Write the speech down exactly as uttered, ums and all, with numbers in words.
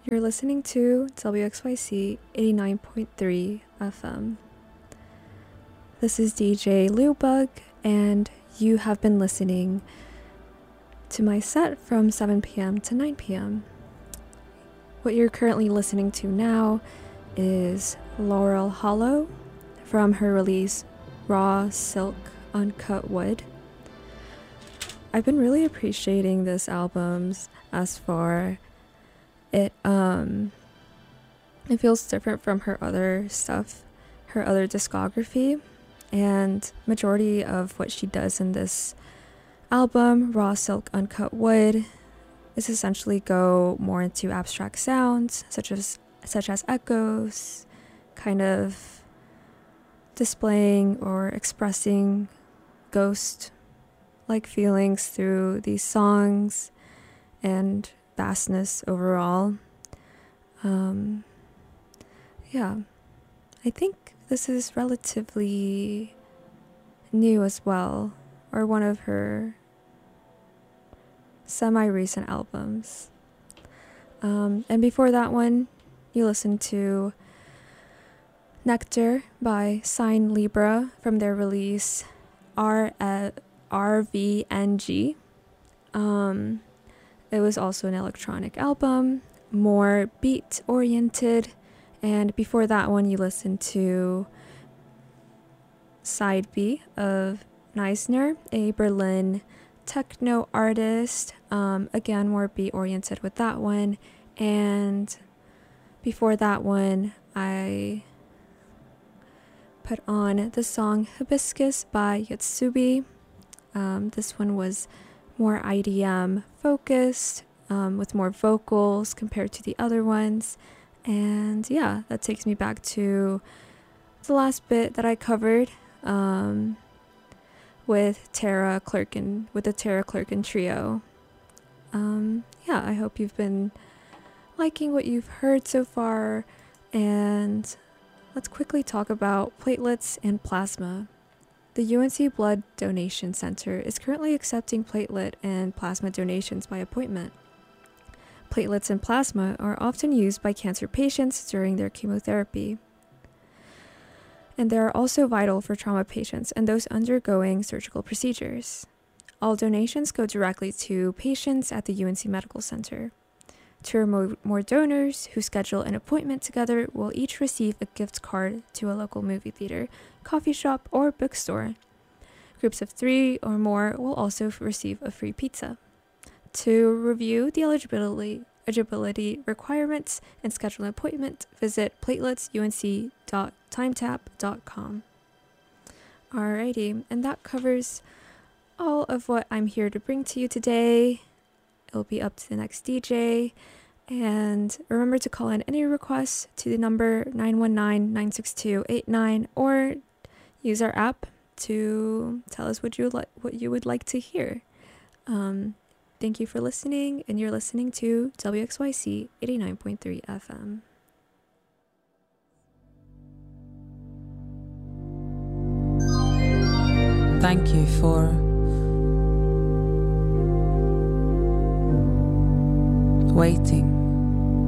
You're listening to W X Y C eighty-nine point three F M. This is D J Lubug, and you have been listening to my set from seven p.m. to nine p.m. What you're currently listening to now is Laurel Hollow from her release Raw Silk Uncut Wood. I've been really appreciating this album as far. It um it feels different from her other stuff, her other discography, and majority of what she does in this album, Raw Silk Uncut Wood, is essentially go more into abstract sounds such as such as echoes, kind of displaying or expressing ghost like feelings through these songs and vastness overall. Um, yeah, I think this is relatively new as well, or one of her semi-recent albums. Um, and before that one, you listened to Nectar by Sign Libra from their release R V N G. Um, It was also an electronic album, more beat-oriented, and before that one you listened to Side B of Neisner, a Berlin techno artist, um, again more beat-oriented with that one, and before that one I put on the song Hibiscus by Yotsubi. Um, this one was more I D M focused, um, with more vocals compared to the other ones. And yeah, that takes me back to the last bit that I covered um, with Tara Clerkin, with the Tara Clerkin trio. Um, yeah, I hope you've been liking what you've heard so far. And let's quickly talk about platelets and plasma. The U N C Blood Donation Center is currently accepting platelet and plasma donations by appointment. Platelets and plasma are often used by cancer patients during their chemotherapy. And they are also vital for trauma patients and those undergoing surgical procedures. All donations go directly to patients at the U N C Medical Center. Two or more, more donors who schedule an appointment together will each receive a gift card to a local movie theater, coffee shop, or bookstore. Groups of three or more will also receive a free pizza. To review the eligibility, eligibility requirements and schedule an appointment, visit platelets u n c dot timetap dot com. Alrighty, and that covers all of what I'm here to bring to you today. It'll be up to the next D J. And remember to call in any requests to the number nine one nine, nine six two, eight nine or use our app to tell us what you like, what you would like to hear. Um, thank you for listening, and you're listening to W X Y C eighty-nine point three F M. Thank you for waiting.